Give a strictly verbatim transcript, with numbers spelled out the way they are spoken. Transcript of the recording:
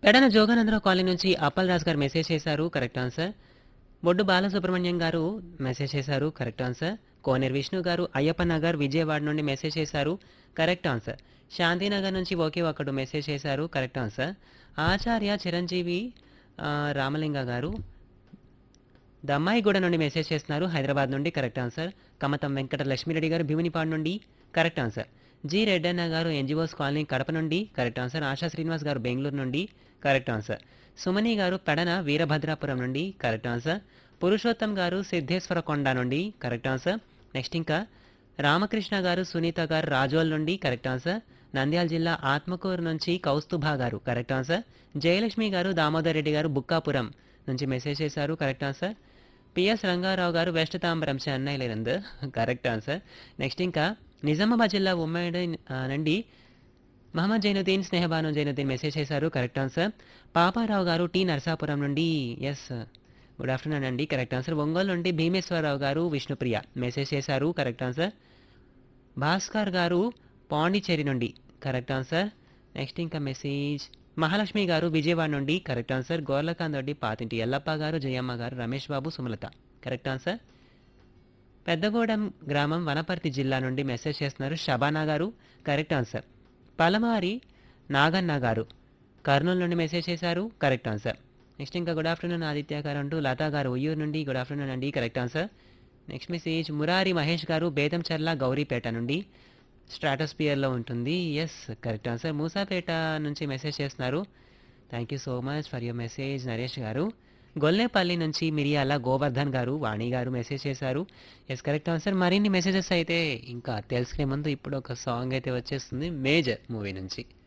Pedana Jogananda Rao colony నుంచి అప్పల్ రాజు గారు message చేశారు. Correct answer. బొడ్డు బాలసుబ్రహ్మణ్యం గారు మెసేజ్ చేశారు. Correct answer. కోనేరు విష్ణు గారు అయ్యప్ప నగర్ విజయవాడ నుండి మెసేజ్ చేశారు. Correct answer. శాంతినగర్ నుంచి ఒకే ఒకడు మెసేజ్ చేశారు. Correct answer. ఆచార్య చిరంజీవి ఆ, రామలింగ గారు దమ్మాయిగూడ నుండి మెసేజ్ చేస్తున్నారు. హైదరాబాద్ నుండి కరెక్ట్ ఆన్సర్. కమతం వెంకట లక్ష్మీరెడ్డి గారు భీమునిపాడు నుండి కరెక్ట్ ఆన్సర్. జి రెడ్డన్న గారు ఎన్జిఓస్ కాలనీ కడప నుండి కరెక్ట్ ఆన్సర్. ఆశా శ్రీనివాస్ గారు బెంగళూరు నుండి కరెక్ట్ ఆన్సర్. సుమని గారు పెడన వీరభద్రాపురం నుండి కరెక్ట్ ఆన్సర్. పురుషోత్తం గారు సిద్ధేశ్వర కొండ నుండి కరెక్ట్ ఆన్సర్. నెక్స్ట్ ఇంకా రామకృష్ణ గారు సునీత గారు రాజోల్ నుండి కరెక్ట్ ఆన్సర్. నంద్యాల జిల్లా ఆత్మకూరు నుంచి కౌస్తుభా గారు కరెక్ట్ ఆన్సర్. జయలక్ష్మి గారు దామోదర్ రెడ్డి గారు బుక్కాపురం నుంచి మెసేజ్ చేశారు. Correct answer. పిఎస్ రంగారావు గారు west Tambaram చెన్నైలేருந்து correct answer. Next ఇంకా నిజామాబాద్ జిల్లా ఉమ్మడి ఆ, నుండి మహమ్మద్ జైనుద్దీన్ స్నేహబాను జైనుద్దీన్ మెసేజ్ చేశారు. Correct answer. పాపారావు గారు టీ నరసాపురం నుండి ఎస్ గుడ్ ఆఫ్టర్నూన్ అండి కరెక్ట్ ఆన్సర్. ఒంగోలు నుండి భీమేశ్వరరావు గారు విష్ణుప్రియ మెసేజ్ చేశారు. Correct answer. భాస్కర్ గారు పాండిచేరి నుండి కరెక్ట్ ఆన్సర్. నెక్స్ట్ ఇంకా మెసేజ్ మహాలక్ష్మి గారు విజయవాడ నుండి కరెక్ట్ ఆన్సర్. గోర్లకాంత్ రెడ్డి పాతింటి ఎల్లప్ప గారు జయమ్మ గారు రమేష్ బాబు సుమలత కరెక్ట్ ఆన్సర్. పెద్దగూడెం గ్రామం వనపర్తి జిల్లా నుండి మెసేజ్ చేస్తున్నారు. షబానా గారు కరెక్ట్ ఆన్సర్. పలమారి నాగన్న గారు కర్నూలు నుండి మెసేజ్ చేశారు. Correct answer. నెక్స్ట్ ఇంకా గుడ్ ఆఫ్టర్నూన్ ఆదిత్య గారు అంటూ లతా గారు ఉయ్యూరు నుండి గుడ్ ఆఫ్టర్నూన్ అండి correct answer. Next message Murari Mahesh గారు బేతంచెర్ల గౌరీపేట నుండి స్ట్రాటోస్పియర్లో ఉంటుంది ఎస్ కరెక్ట్ ఆన్సర్. మూసాపేట నుంచి మెసేజ్ చేస్తున్నారు. Thank you so much for your message Naresh గారు. గొల్లేపల్లి నుంచి మిరియాల గోవర్ధన్ గారు వాణి గారు మెసేజ్ చేశారు. Yes correct answer. మరిన్ని మెసేజెస్ అయితే ఇంకా తెలుసుకునే ముందు ఇప్పుడు ఒక సాంగ్ అయితే వచ్చేస్తుంది మేజర్ మూవీ నుంచి.